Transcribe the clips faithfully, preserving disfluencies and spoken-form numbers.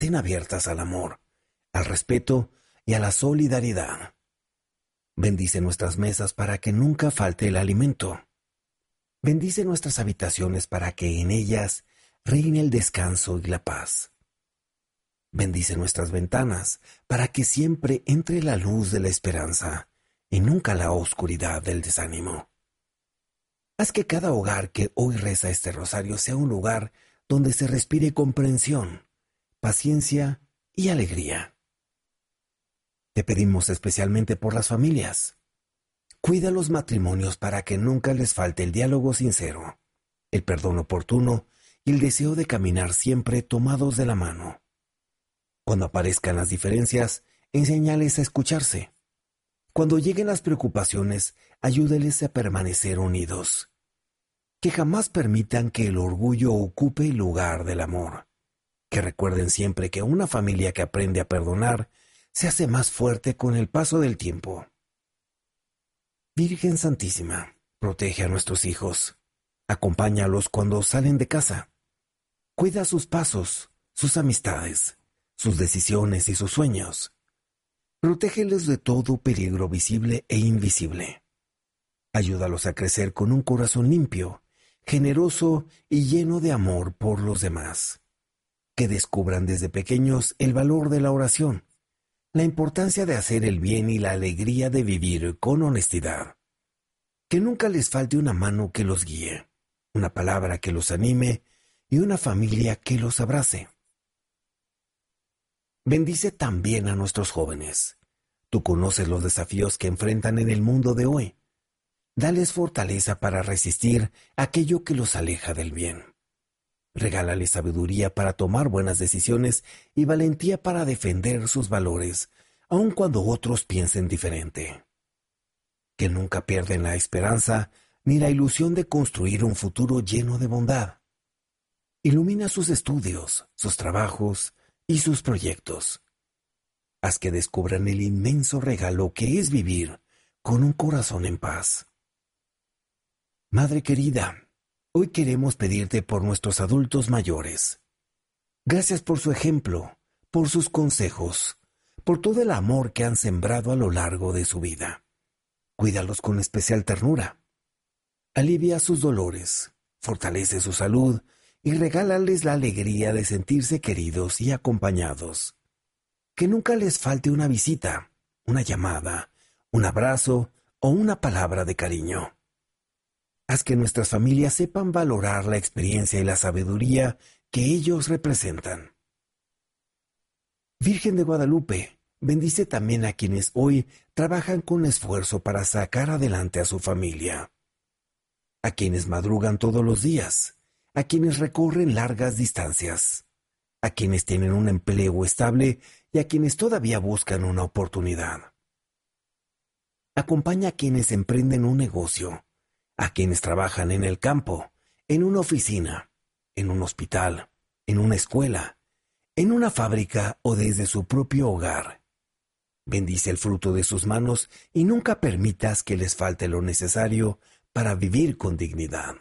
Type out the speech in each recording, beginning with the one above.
estén abiertas al amor, al respeto y a la solidaridad. Bendice nuestras mesas para que nunca falte el alimento. Bendice nuestras habitaciones para que en ellas reine el descanso y la paz. Bendice nuestras ventanas para que siempre entre la luz de la esperanza y nunca la oscuridad del desánimo. Haz que cada hogar que hoy reza este rosario sea un lugar donde se respire comprensión, paciencia y alegría. Te pedimos especialmente por las familias. Cuida los matrimonios para que nunca les falte el diálogo sincero, el perdón oportuno y el deseo de caminar siempre tomados de la mano. Cuando aparezcan las diferencias, enséñales a escucharse. Cuando lleguen las preocupaciones, ayúdeles a permanecer unidos. Que jamás permitan que el orgullo ocupe el lugar del amor. Que recuerden siempre que una familia que aprende a perdonar se hace más fuerte con el paso del tiempo. Virgen Santísima, protege a nuestros hijos. Acompáñalos cuando salen de casa. Cuida sus pasos, sus amistades, sus decisiones y sus sueños. Protégeles de todo peligro visible e invisible. Ayúdalos a crecer con un corazón limpio, generoso y lleno de amor por los demás. Que descubran desde pequeños el valor de la oración, la importancia de hacer el bien y la alegría de vivir con honestidad. Que nunca les falte una mano que los guíe, una palabra que los anime y una familia que los abrace. Bendice también a nuestros jóvenes. Tú conoces los desafíos que enfrentan en el mundo de hoy. Dales fortaleza para resistir aquello que los aleja del bien. Regálales sabiduría para tomar buenas decisiones y valentía para defender sus valores, aun cuando otros piensen diferente. Que nunca pierden la esperanza ni la ilusión de construir un futuro lleno de bondad. Ilumina sus estudios, sus trabajos y sus proyectos. Haz que descubran el inmenso regalo que es vivir con un corazón en paz. Madre querida, hoy queremos pedirte por nuestros adultos mayores. Gracias por su ejemplo, por sus consejos, por todo el amor que han sembrado a lo largo de su vida. Cuídalos con especial ternura. Alivia sus dolores, fortalece su salud y regálales la alegría de sentirse queridos y acompañados. Que nunca les falte una visita, una llamada, un abrazo o una palabra de cariño. Haz que nuestras familias sepan valorar la experiencia y la sabiduría que ellos representan. Virgen de Guadalupe, bendice también a quienes hoy trabajan con esfuerzo para sacar adelante a su familia. A quienes madrugan todos los días, a quienes recorren largas distancias, a quienes tienen un empleo estable y a quienes todavía buscan una oportunidad. Acompaña a quienes emprenden un negocio, a quienes trabajan en el campo, en una oficina, en un hospital, en una escuela, en una fábrica o desde su propio hogar. Bendice el fruto de sus manos y nunca permitas que les falte lo necesario para vivir con dignidad.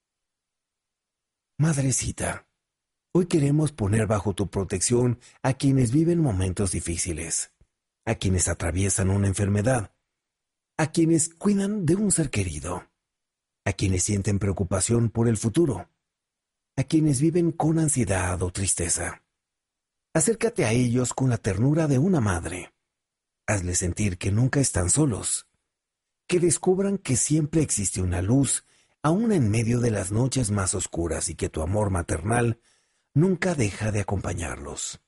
Madrecita, hoy queremos poner bajo tu protección a quienes viven momentos difíciles, a quienes atraviesan una enfermedad, a quienes cuidan de un ser querido, a quienes sienten preocupación por el futuro, a quienes viven con ansiedad o tristeza. Acércate a ellos con la ternura de una madre. Hazles sentir que nunca están solos, que descubran que siempre existe una luz, aún en medio de las noches más oscuras, y que tu amor maternal nunca deja de acompañarlos.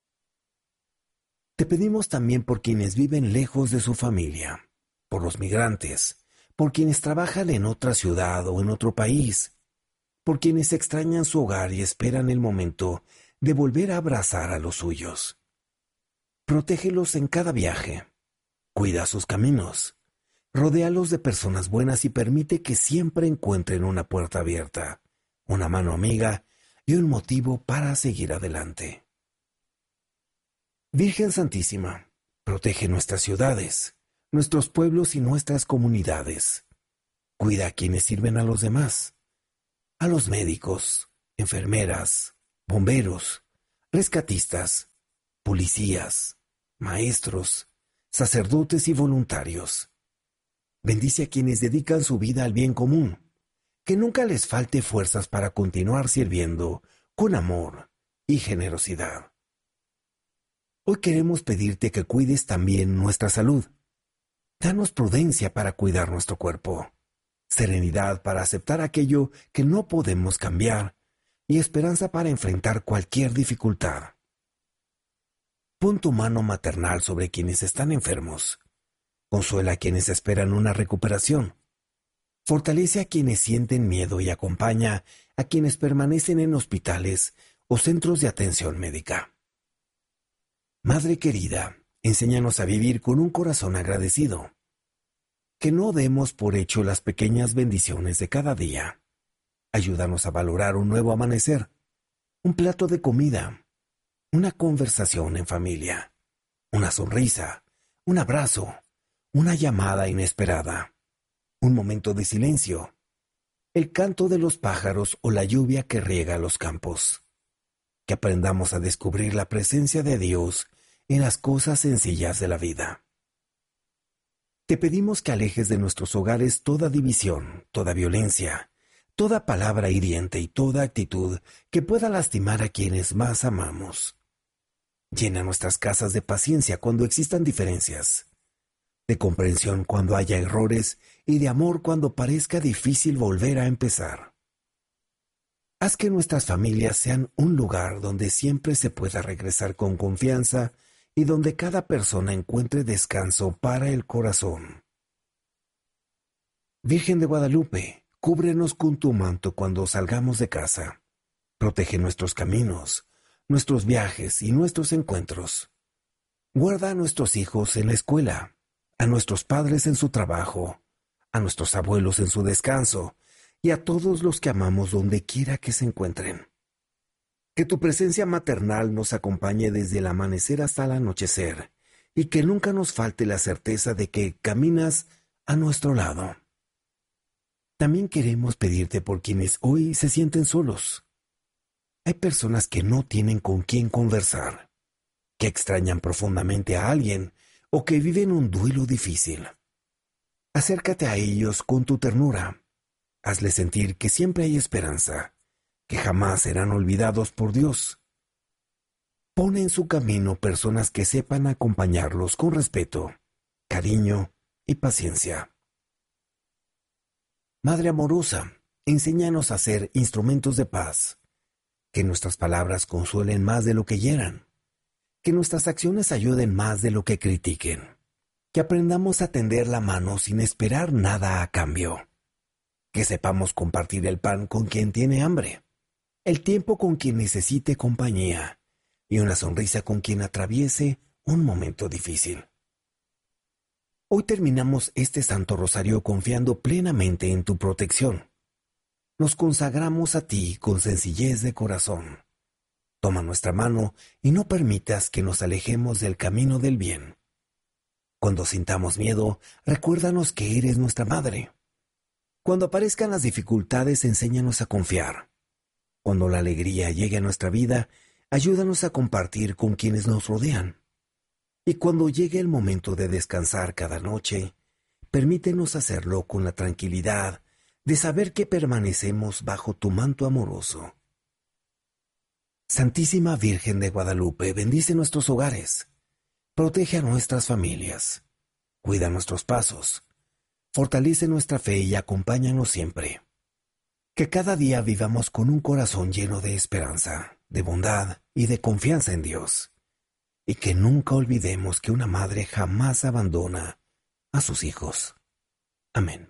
Te pedimos también por quienes viven lejos de su familia, por los migrantes, por quienes trabajan en otra ciudad o en otro país, por quienes extrañan su hogar y esperan el momento de volver a abrazar a los suyos. Protégelos en cada viaje, cuida sus caminos, rodéalos de personas buenas y permite que siempre encuentren una puerta abierta, una mano amiga y un motivo para seguir adelante. Virgen Santísima, protege nuestras ciudades, nuestros pueblos y nuestras comunidades. Cuida a quienes sirven a los demás, a los médicos, enfermeras, bomberos, rescatistas, policías, maestros, sacerdotes y voluntarios. Bendice a quienes dedican su vida al bien común, que nunca les falte fuerzas para continuar sirviendo con amor y generosidad. Hoy queremos pedirte que cuides también nuestra salud. Danos prudencia para cuidar nuestro cuerpo, serenidad para aceptar aquello que no podemos cambiar y esperanza para enfrentar cualquier dificultad. Pon tu mano maternal sobre quienes están enfermos. Consuela a quienes esperan una recuperación. Fortalece a quienes sienten miedo y acompaña a quienes permanecen en hospitales o centros de atención médica. Madre querida, enséñanos a vivir con un corazón agradecido. Que no demos por hecho las pequeñas bendiciones de cada día. Ayúdanos a valorar un nuevo amanecer, un plato de comida, una conversación en familia, una sonrisa, un abrazo, una llamada inesperada, un momento de silencio, el canto de los pájaros o la lluvia que riega los campos. Que aprendamos a descubrir la presencia de Dios en las cosas sencillas de la vida. Te pedimos que alejes de nuestros hogares toda división, toda violencia, toda palabra hiriente y toda actitud que pueda lastimar a quienes más amamos. Llena nuestras casas de paciencia cuando existan diferencias, de comprensión cuando haya errores y de amor cuando parezca difícil volver a empezar. Haz que nuestras familias sean un lugar donde siempre se pueda regresar con confianza y donde cada persona encuentre descanso para el corazón. Virgen de Guadalupe, cúbrenos con tu manto cuando salgamos de casa. Protege nuestros caminos, nuestros viajes y nuestros encuentros. Guarda a nuestros hijos en la escuela, a nuestros padres en su trabajo, a nuestros abuelos en su descanso y a todos los que amamos donde quiera que se encuentren. Que tu presencia maternal nos acompañe desde el amanecer hasta el anochecer y que nunca nos falte la certeza de que caminas a nuestro lado. También queremos pedirte por quienes hoy se sienten solos. Hay personas que no tienen con quién conversar, que extrañan profundamente a alguien o que viven un duelo difícil. Acércate a ellos con tu ternura. Hazles sentir que siempre hay esperanza, que jamás serán olvidados por Dios. Pone en su camino personas que sepan acompañarlos con respeto, cariño y paciencia. Madre amorosa, enséñanos a ser instrumentos de paz, que nuestras palabras consuelen más de lo que hieran, que nuestras acciones ayuden más de lo que critiquen, que aprendamos a tender la mano sin esperar nada a cambio, que sepamos compartir el pan con quien tiene hambre, el tiempo con quien necesite compañía y una sonrisa con quien atraviese un momento difícil. Hoy terminamos este Santo Rosario confiando plenamente en tu protección. Nos consagramos a ti con sencillez de corazón. Toma nuestra mano y no permitas que nos alejemos del camino del bien. Cuando sintamos miedo, recuérdanos que eres nuestra madre. Cuando aparezcan las dificultades, enséñanos a confiar. Cuando la alegría llegue a nuestra vida, ayúdanos a compartir con quienes nos rodean. Y cuando llegue el momento de descansar cada noche, permítenos hacerlo con la tranquilidad de saber que permanecemos bajo tu manto amoroso. Santísima Virgen de Guadalupe, bendice nuestros hogares, protege a nuestras familias, cuida nuestros pasos, fortalece nuestra fe y acompáñanos siempre. Que cada día vivamos con un corazón lleno de esperanza, de bondad y de confianza en Dios. Y que nunca olvidemos que una madre jamás abandona a sus hijos. Amén.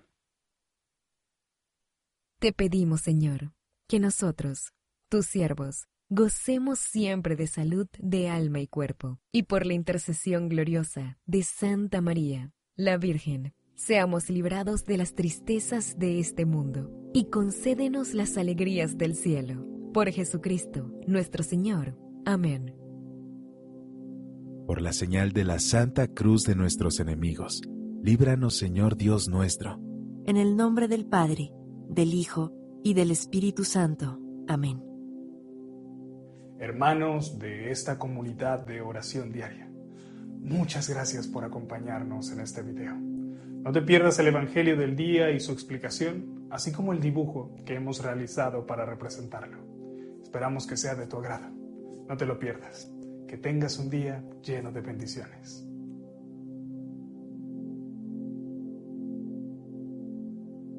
Te pedimos, Señor, que nosotros, tus siervos, gocemos siempre de salud de alma y cuerpo, y por la intercesión gloriosa de Santa María, la Virgen, seamos librados de las tristezas de este mundo, y concédenos las alegrías del cielo. Por Jesucristo, nuestro Señor. Amén. Por la señal de la Santa Cruz de nuestros enemigos, líbranos, Señor Dios nuestro. En el nombre del Padre, del Hijo y del Espíritu Santo. Amén. hermanos de esta comunidad de oración diaria. Muchas gracias por acompañarnos en este video. No te pierdas el Evangelio del día y su explicación, así como el dibujo que hemos realizado para representarlo. Esperamos que sea de tu agrado. No te lo pierdas. Que tengas un día lleno de bendiciones.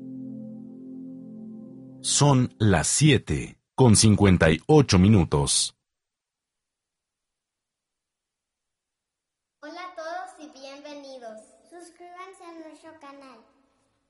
Son las siete con cincuenta y ocho minutos.